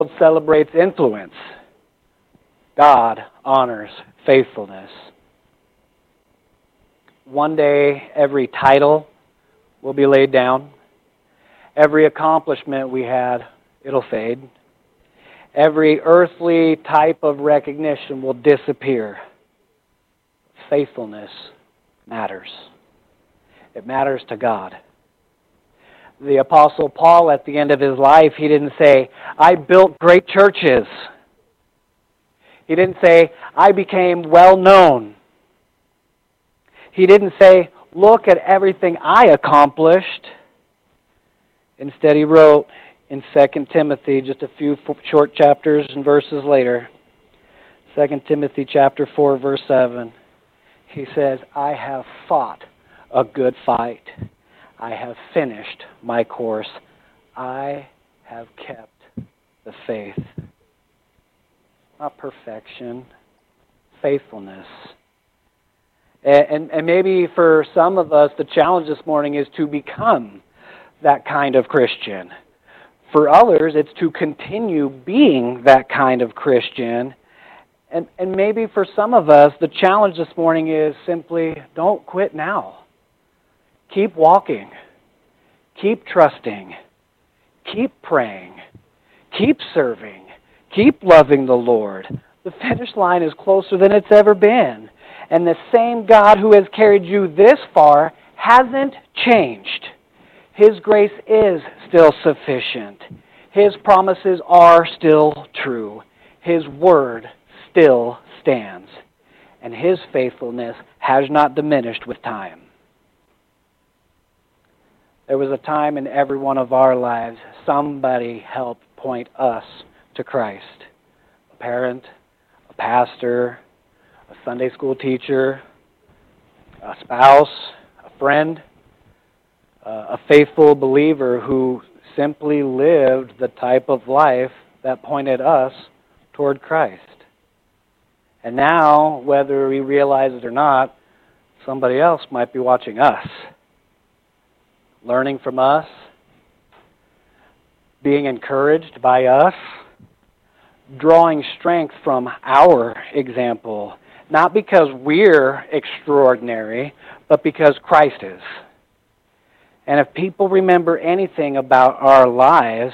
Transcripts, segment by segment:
celebrates influence. God honors faithfulness. One day, every title will be laid down. Every accomplishment we had, it'll fade. Every earthly type of recognition will disappear. Faithfulness matters. It matters to God. The Apostle Paul, at the end of his life, he didn't say, I built great churches. He didn't say, I became well known. He didn't say, look at everything I accomplished. Instead, he wrote in 2 Timothy, just a few short chapters and verses later, 2 Timothy chapter 4, verse 7, he says, I have fought a good fight. I have finished my course. I have kept the faith. Not perfection, faithfulness. And maybe for some of us, the challenge this morning is to become that kind of Christian. For others, it's to continue being that kind of Christian. And maybe for some of us, the challenge this morning is simply, don't quit now. Keep walking. Keep trusting. Keep praying. Keep serving. Keep loving the Lord. The finish line is closer than it's ever been. And the same God who has carried you this far hasn't changed. His grace is still sufficient. His promises are still true. His word still stands. And His faithfulness has not diminished with time. There was a time in every one of our lives somebody helped point us to Christ. A parent, a pastor, a Sunday school teacher, a spouse, a friend, a faithful believer who simply lived the type of life that pointed us toward Christ. And now, whether we realize it or not, somebody else might be watching us, learning from us, being encouraged by us, drawing strength from our example, not because we're extraordinary, but because Christ is. And if people remember anything about our lives,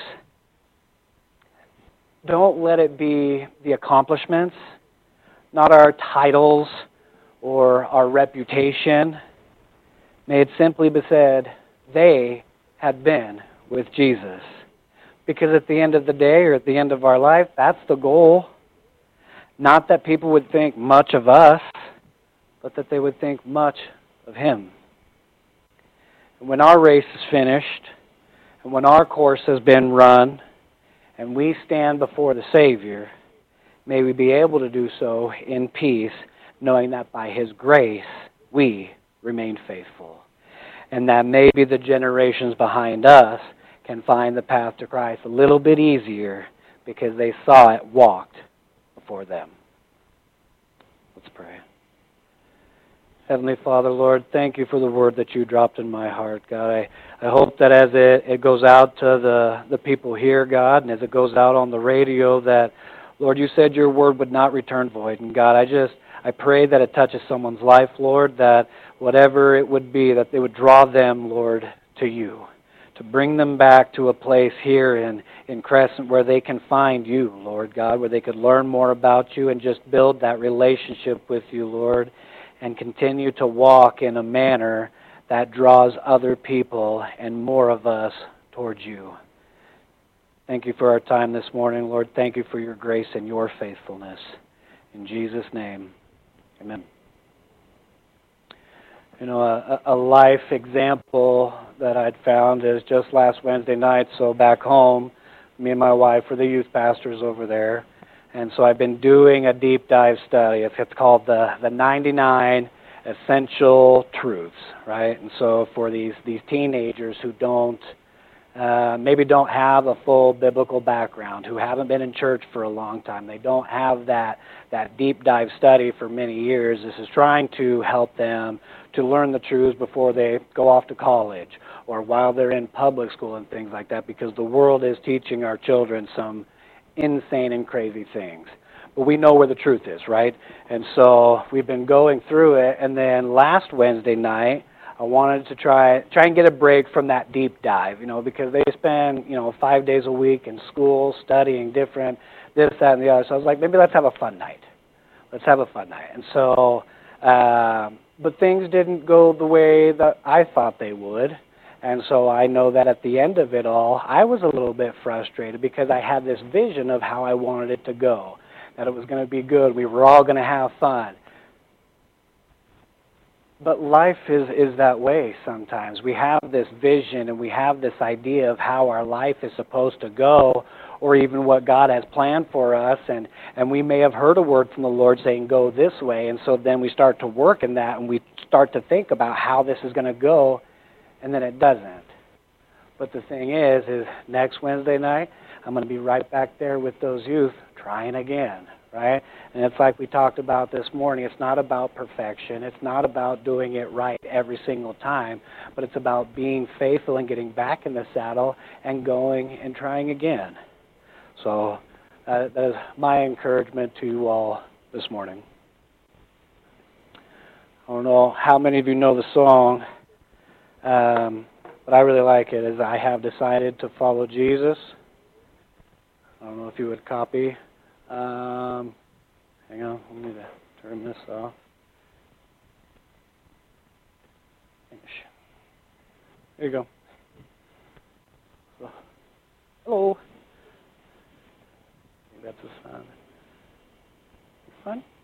don't let it be the accomplishments, not our titles or our reputation. May it simply be said, they had been with Jesus. Because at the end of the day, or at the end of our life, that's the goal. Not that people would think much of us, but that they would think much of Him. And when our race is finished, and when our course has been run, and we stand before the Savior, may we be able to do so in peace, knowing that by His grace we remain faithful. And that maybe the generations behind us can find the path to Christ a little bit easier because they saw it walked before them. Let's pray. Heavenly Father, Lord, thank you for the word that you dropped in my heart, God. I hope that as it goes out to the people here, God, and as it goes out on the radio, that, Lord, you said your word would not return void. And God, I pray that it touches someone's life, Lord, that whatever it would be, that they would draw them, Lord, to you, to bring them back to a place here in Crescent where they can find you, Lord God, where they could learn more about you and just build that relationship with you, Lord, and continue to walk in a manner that draws other people and more of us towards you. Thank you for our time this morning, Lord. Thank you for your grace and your faithfulness. In Jesus' name, amen. You know, a life example that I'd found is just last Wednesday night, so back home, me and my wife were the youth pastors over there. And so I've been doing a deep dive study. It's called the 99 Essential Truths, right? And so for these teenagers who maybe don't have a full biblical background, who haven't been in church for a long time, they don't have that deep dive study for many years, this is trying to help them to learn the truths before they go off to college or while they're in public school and things like that, because the world is teaching our children some insane and crazy things. But we know where the truth is, right? And so we've been going through it, and then last Wednesday night, I wanted to try and get a break from that deep dive, because they spend, 5 days a week in school studying different this, that, and the other. So I was like, maybe let's have a fun night. Let's have a fun night. And so, but things didn't go the way that I thought they would. And so I know that at the end of it all, I was a little bit frustrated because I had this vision of how I wanted it to go, that it was going to be good. We were all going to have fun. But life is that way sometimes. We have this vision and we have this idea of how our life is supposed to go, or even what God has planned for us, and we may have heard a word from the Lord saying, go this way, and so then we start to work in that, and we start to think about how this is going to go, and then it doesn't. But the thing is next Wednesday night, I'm going to be right back there with those youth trying again, right? And it's like we talked about this morning. It's not about perfection. It's not about doing it right every single time, but it's about being faithful and getting back in the saddle and going and trying again. So that is my encouragement to you all this morning. I don't know how many of you know the song, but I really like it. Is I have decided to follow Jesus. I don't know if you would copy. Hang on, I need to turn this off. There you go. So, hello. That's the sound. Fun?